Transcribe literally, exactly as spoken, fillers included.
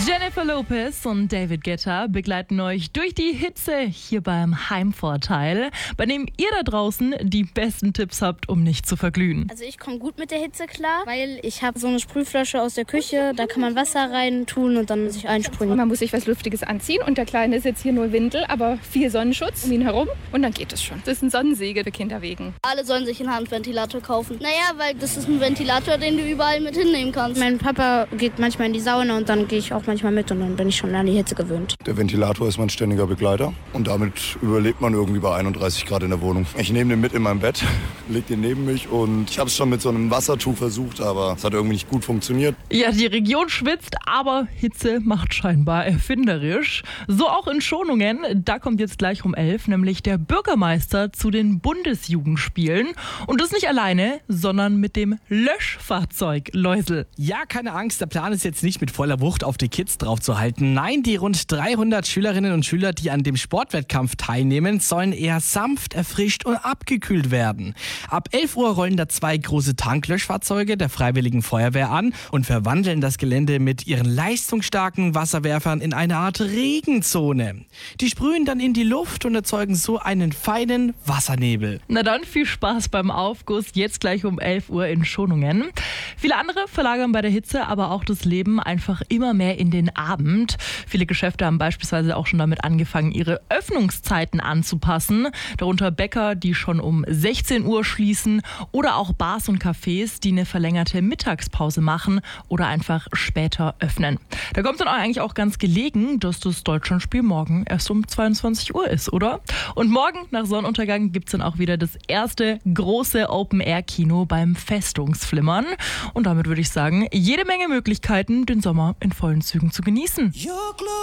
Jennifer Lopez und David Guetta begleiten euch durch die Hitze hier beim Heimvorteil, bei dem ihr da draußen die besten Tipps habt, um nicht zu verglühen. Also ich komme gut mit der Hitze klar, weil ich habe so eine Sprühflasche aus der Küche, da kann man Wasser rein tun und dann sich einsprühen. Man muss sich was Luftiges anziehen und der Kleine ist jetzt hier nur Windel, aber viel Sonnenschutz um ihn herum und dann geht es schon. Das ist ein Sonnensegel für Kinder wegen. Alle sollen sich einen Handventilator kaufen. Naja, weil das ist ein Ventilator, den du überall mit hinnehmen kannst. Mein Papa geht manchmal in die Sauna und dann gehe ich auch manchmal mit und dann bin ich schon an die Hitze gewöhnt. Der Ventilator ist mein ständiger Begleiter und damit überlebt man irgendwie bei einunddreißig Grad in der Wohnung. Ich nehme den mit in mein Bett, lege den neben mich und ich habe es schon mit so einem Wassertuch versucht, aber es hat irgendwie nicht gut funktioniert. Ja, die Region schwitzt, aber Hitze macht scheinbar erfinderisch. So auch in Schonungen, da kommt jetzt gleich um elf nämlich der Bürgermeister zu den Bundesjugendspielen und das nicht alleine, sondern mit dem Löschfahrzeug Läusel. Ja, keine Angst, der Plan ist jetzt nicht mit voller Wucht auf die Kids drauf zu halten. Nein, die rund dreihundert Schülerinnen und Schüler, die an dem Sportwettkampf teilnehmen, sollen eher sanft, erfrischt und abgekühlt werden. Ab elf Uhr rollen da zwei große Tanklöschfahrzeuge der Freiwilligen Feuerwehr an und verwandeln das Gelände mit ihren leistungsstarken Wasserwerfern in eine Art Regenzone. Die sprühen dann in die Luft und erzeugen so einen feinen Wassernebel. Na dann, viel Spaß beim Aufguss, jetzt gleich um elf Uhr in Schonungen. Viele andere verlagern bei der Hitze aber auch das Leben einfach immer mehr in den Abend. Viele Geschäfte haben beispielsweise auch schon damit angefangen, ihre Öffnungszeiten anzupassen. Darunter Bäcker, die schon um sechzehn Uhr schließen oder auch Bars und Cafés, die eine verlängerte Mittagspause machen oder einfach später öffnen. Da kommt dann eigentlich auch ganz gelegen, dass das Deutschlandspiel morgen erst um zweiundzwanzig Uhr ist, oder? Und morgen nach Sonnenuntergang gibt es dann auch wieder das erste große Open-Air-Kino beim Festungsflimmern. Und damit würde ich sagen, jede Menge Möglichkeiten, den Sommer in vollen Zügen zu genießen.